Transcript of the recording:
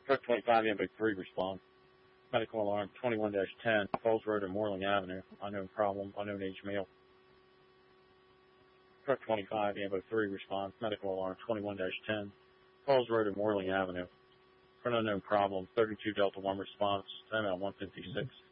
Truck 25, ambulance 3, respond. Medical alarm 21-10, Falls Road and Moreland Avenue. Unknown problem, unknown age male. Truck 25, ambulance 3, response. Medical alarm 21-10, Falls Road and Moreland Avenue. For an unknown problem, 32 Delta 1 response, ML 156.